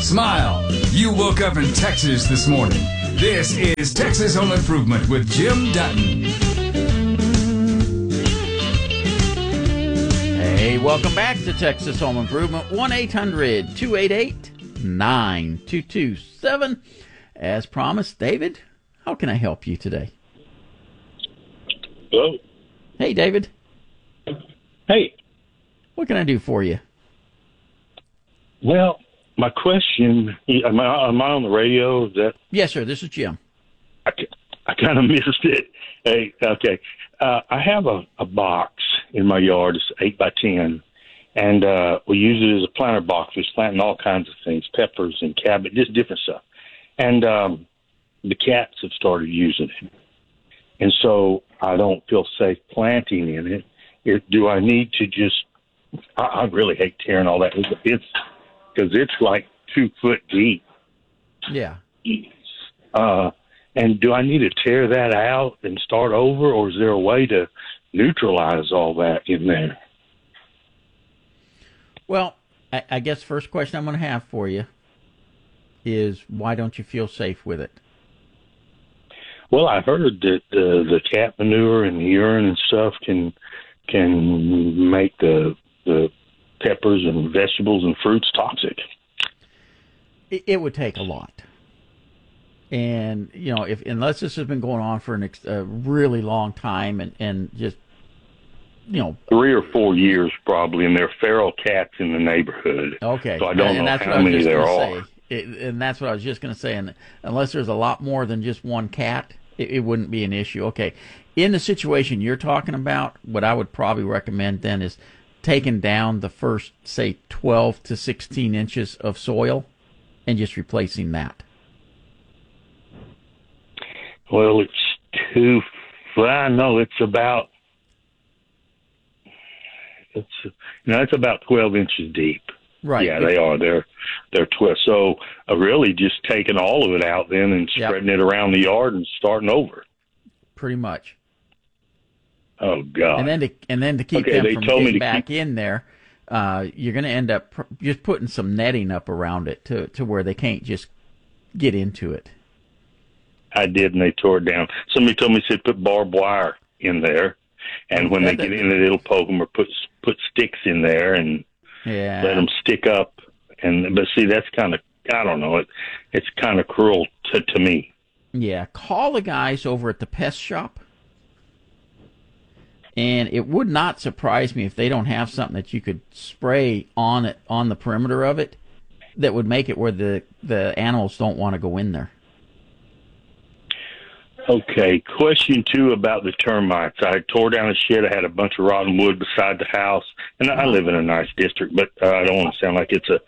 Smile. You woke up in Texas this morning. This is Texas Home Improvement with Jim Dutton. Hey, welcome back to Texas Home Improvement. 1-800-288-9227. As promised, David, how can I help you today? Hello. Hey, David. Hey. What can I do for you? Well, my question, am I on the radio? Is that? Yes, sir. This is Jim. I kind of missed it. Hey, okay. I have a box in my yard. It's 8 by 10, and we use it as a planter box. We're planting all kinds of things, peppers and cabbage, just different stuff. And the cats have started using it, and so I don't feel safe planting in it. Do I need to just? I really hate tearing all that. It's because it's like 2 foot deep. Yeah. And do I need to tear that out and start over, or is there a way to neutralize all that in there? Well, I guess first question I'm going to have for you is, why don't you feel safe with it? Well, I heard that the cat manure and the urine and stuff can make the peppers and vegetables and fruits toxic. It would take a lot. And, you know, unless this has been going on for a really long time and just, you know. 3 or 4 years probably, and there are feral cats in the neighborhood. Okay. So I don't know how many there are. And that's what I was just going to say. And unless there's a lot more than just one cat, it wouldn't be an issue. Okay. In the situation you're talking about, what I would probably recommend then is taking down the first, say, 12 to 16 inches of soil and just replacing that. Well, it's about it's about 12 inches deep. Right. Yeah, they are. They're 12. So really just taking all of it out then and spreading it around the yard and starting over. Pretty much. Oh God. And then to keep them from getting back in there, you're going to end up just putting some netting up around it to where they can't just get into it. I did, and they tore it down. Somebody told me to put barbed wire in there, and when they get in it, it'll poke them, or put sticks in there and let them stick up. But see, that's kind of, I don't know, it's kind of cruel to me. Yeah, call the guys over at the pest shop, and it would not surprise me if they don't have something that you could spray on the perimeter of it that would make it where the animals don't want to go in there. Okay, question 2 about the termites. I tore down a shed. I had a bunch of rotten wood beside the house, and I live in a nice district, but I don't want to sound like it's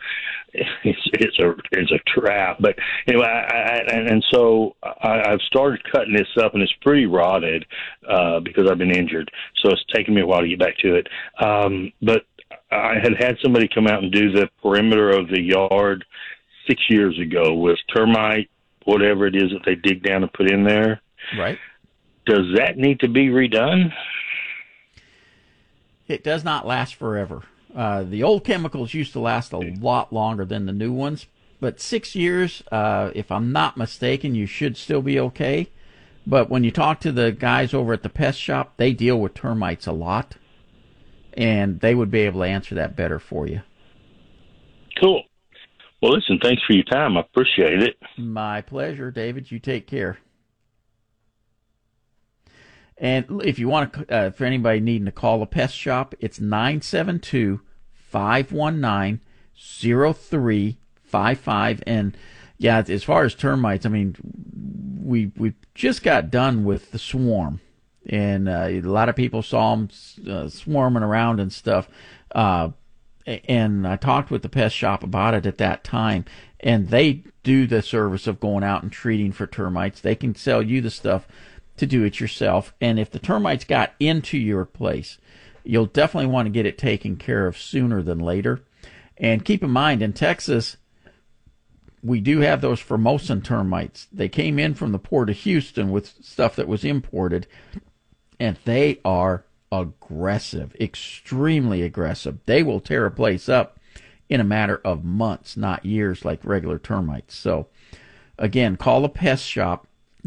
a trap. But anyway, so I've started cutting this up, and it's pretty rotted because I've been injured. So it's taken me a while to get back to it. But I had somebody come out and do the perimeter of the yard 6 years ago with termite, whatever it is that they dig down and put in there. Right. Does that need to be redone? It does not last forever. The old chemicals used to last a lot longer than the new ones, but 6 years, if I'm not mistaken, you should still be okay. But when you talk to the guys over at the pest shop, they deal with termites a lot, and they would be able to answer that better for you. Cool. Well, listen, thanks for your time. I appreciate it. My pleasure, David. You take care. And if you want to, for anybody needing to call a pest shop, it's 972-519-0355. And yeah, as far as termites, I mean, we just got done with the swarm, and a lot of people saw them swarming around and stuff. And I talked with the pest shop about it at that time, and they do the service of going out and treating for termites. They can sell you the stuff to do it yourself. And if the termites got into your place, you'll definitely want to get it taken care of sooner than later. And keep in mind, in Texas, we do have those Formosan termites. They came in from the port of Houston with stuff that was imported, and they are aggressive, extremely aggressive. They will tear a place up in a matter of months, not years like regular termites. So, again, call the Pest Shop,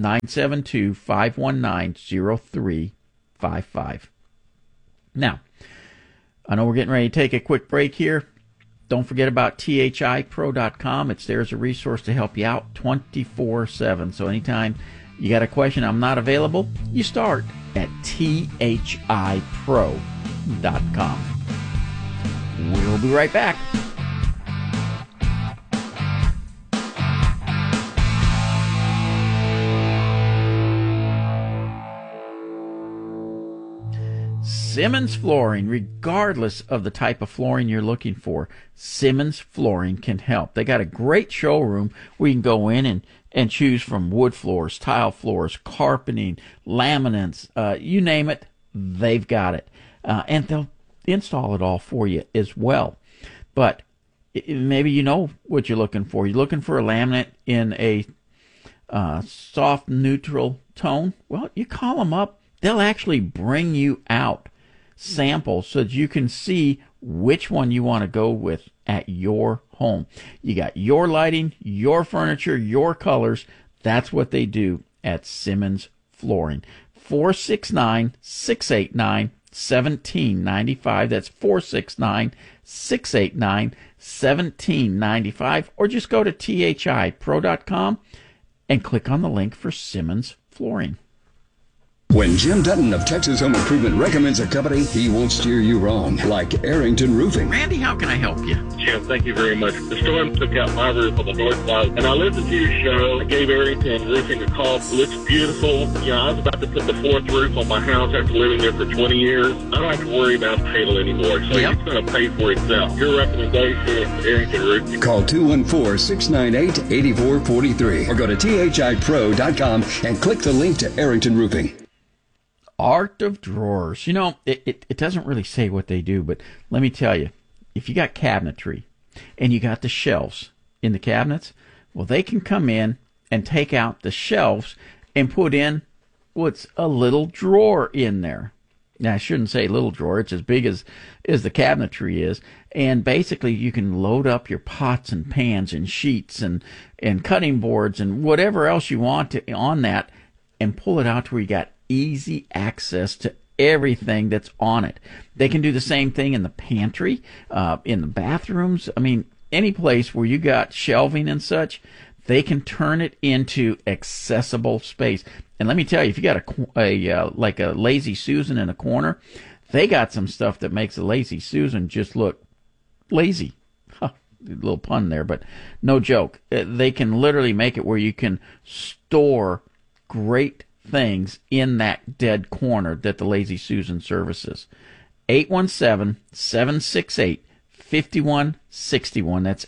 972-519-0355. Now, I know we're getting ready to take a quick break here. Don't forget about thipro.com. It's there as a resource to help you out 24/7. So anytime you got a question, I'm not available, you start at thipro.com. We'll be right back. Simmons Flooring, regardless of the type of flooring you're looking for, Simmons Flooring can help. They got a great showroom where you can go in and choose from wood floors, tile floors, carpeting, laminates, you name it, they've got it. And they'll install it all for you as well. But maybe you know what you're looking for. You're looking for a laminate in a soft neutral tone. Well, you call them up. They'll actually bring you out samples so that you can see which one you want to go with at your home. You got your lighting, your furniture, your colors. That's what they do at Simmons Flooring. 469-689-1795. That's 469-689-1795. Or just go to thipro.com and click on the link for Simmons Flooring. When Jim Dutton of Texas Home Improvement recommends a company, he won't steer you wrong, like Arrington Roofing. Randy, how can I help you? Jim, thank you very much. The storm took out my roof on the north side, and I listened to your show. I gave Arrington Roofing a call. It looks beautiful. You know, I was about to put the fourth roof on my house after living there for 20 years. I don't have to worry about hail anymore, so It's going to pay for itself. Your recommendation, Arrington Roofing. Call 214-698-8443 or go to thipro.com and click the link to Arrington Roofing. Art of Drawers. You know, it doesn't really say what they do, but let me tell you, if you got cabinetry and you got the shelves in the cabinets, well, they can come in and take out the shelves and put in what's a little drawer in there. Now, I shouldn't say little drawer. It's as big as the cabinetry is. And basically, you can load up your pots and pans and sheets and cutting boards and whatever else you want on that and pull it out to where you got easy access to everything that's on it. They can do the same thing in the pantry, in the bathrooms. I mean, any place where you got shelving and such, they can turn it into accessible space. And let me tell you, if you got like a Lazy Susan in a corner, they got some stuff that makes a Lazy Susan just look lazy. Huh, a little pun there, but no joke. They can literally make it where you can store great things in that dead corner that the Lazy Susan services. 817-768-5161. That's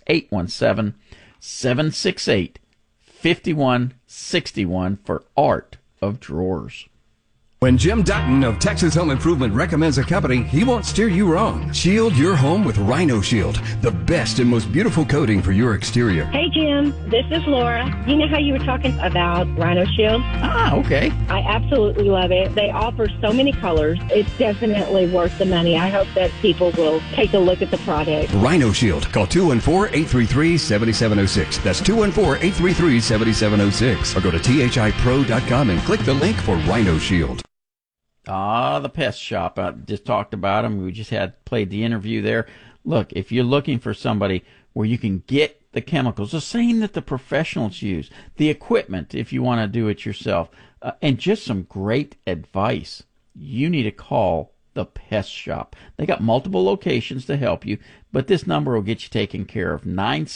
817-768-5161 for Art of Drawers. When Jim Dutton of Texas Home Improvement recommends a company, he won't steer you wrong. Shield your home with Rhino Shield, the best and most beautiful coating for your exterior. Hey, Jim. This is Laura. You know how you were talking about Rhino Shield? Ah, okay. I absolutely love it. They offer so many colors. It's definitely worth the money. I hope that people will take a look at the product. Rhino Shield. Call 214-833-7706. That's 214-833-7706. Or go to thipro.com and click the link for Rhino Shield. The Pest Shop. I just talked about them. We just played the interview there. Look, if you're looking for somebody where you can get the chemicals, the same that the professionals use, the equipment if you want to do it yourself, and just some great advice, you need to call the Pest Shop. They got multiple locations to help you, but this number will get you taken care of.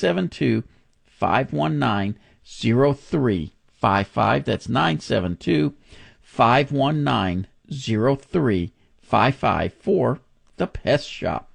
972-519-0355. That's 972-519-0355 for the Pest Shop.